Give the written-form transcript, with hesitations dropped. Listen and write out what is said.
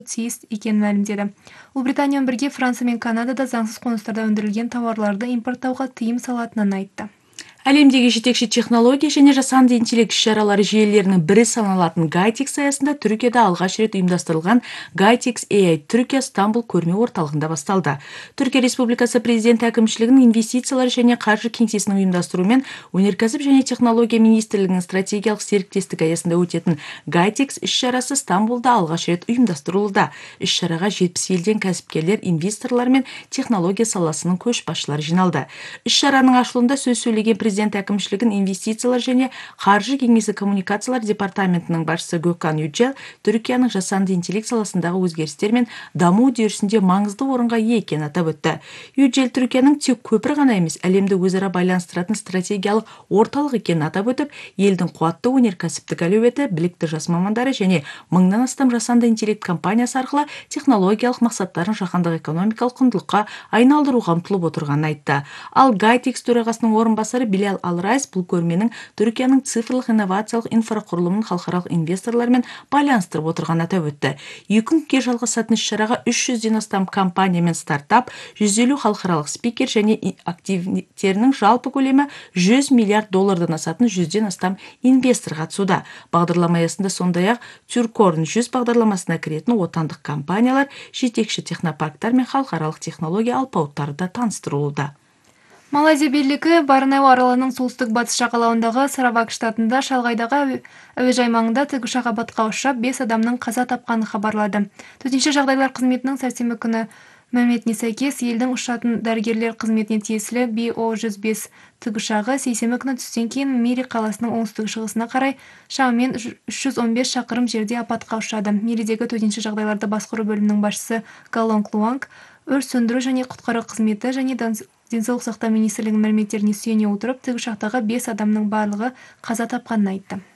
тиіс екенін мәлімдеді. Ұлыбританиямен бірге Франция мен Канадада заңсыз қоныстарда өндірілген тауарларды импорттауға тыйым салатынын айтты. Әлемдегі жетекші технология және жасанды интеллект іс-шаралары желілерінің бірі саналатын GAITEX аясында Түркияда алғаш рет ұйымдастырылған GAITEX AI Түркия Стамбул көрме орталығында басталды. Түркия Республикасы президент әкімшілігінің инвестициялар және қаржы кеңсесінің ұйымдастыруымен өнеркәсіп және технология министрлігінің стратегиялық серіктестік аясында өтетін GAITEX іс-шарасы Стамбулда алғаш рет ұйымдастырылуда. Іс-шараға 70 елден кәсіпкерлер, инвесторлар мен технология саласының көшбасшылары жиналды. Іс-шараның ашылуында сөз сөйлеген президент әкімшілігінің инвестициялар және қаржы кеңесі коммуникациялар департаментінің басшысы Gökhan Yücel Түркияның жасанды интеллект саласындағы өзгерістер мен даму үдерісінде маңызды орынға ие екенін атап өтті. Yücel Түркияның тек көпір ғана емес, әлемді өзара байланыстыратын стратегиялық орталық екенін атап өтіп, елдің қуатты өнеркәсіптік әлеуеті, білікті жас мамандары және 1000-нан астам жасанды интеллект компаниясы арқылы технологиялық мақсаттарын жаһандық экономикалық құндылыққа айналдыруға ұмтылып отырғанын айтты. Ал GAITEX төрағасының орынбасары Bilal Al-Rais бұл көрменің Түркияның цифрлық инновациялық инфрақұрылымын халықаралық инвесторлармен байланыстырып отырғанын атап өтті. 2 күнге жалғасатын іс-шараға 300-ден астам компания мен стартап, 150 халықаралық спикер және активтерінің жалпы көлемі $100 миллиард асатын 100-ден астам инвестор қатысуда. Бағдарлама аясында сондай-ақ Turcorn 100 бағдарламасына кіретін отандық компаниялар, жетекші технопарктар мен халықаралық технология алпауыттары да таныстырылуда. Малайзия билігі Борнео аралының солтүстік-батыс жағалауындағы Саравак штатында шалғайдағы әуежай маңында тікұшақ апатқа ұшырап 5 адамның қаза тапқанын хабарлады. Төтенше жағдайлар қызметінің сәрсенбі күні мәліметіне сәйкес, елдің ұшатын дәрігерлер қызметіне тиесілі BO-105 тікұшағы сейсенбі күні түстен кейін Мири қаласының оңтүстік-шығысына қарай шамамен 315 шақырым жерде апатқа ұшырады. Миридегі төтенше жағдайларды басқару бөлімінің басшысы Галонг Луанг өрт сөндіру және құтқару қызметі және денсаулық сақтау министрлігінің мәліметтеріне сүйене отырып, тікұшақтағы 5 адамның барлығы қаза тапқанын айтты.